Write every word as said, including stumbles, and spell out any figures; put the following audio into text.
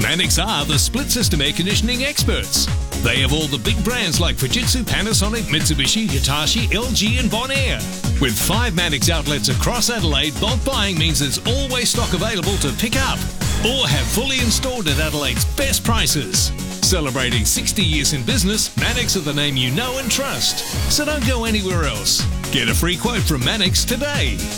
Mannix are the split system air conditioning experts. They have all the big brands like Fujitsu, Panasonic, Mitsubishi, Hitachi, L G and Bonaire. With five Mannix outlets across Adelaide, bulk buying means there's always stock available to pick up or have fully installed at Adelaide's best prices. Celebrating sixty years in business, Mannix are the name you know and trust. So don't go anywhere else. Get a free quote from Mannix today.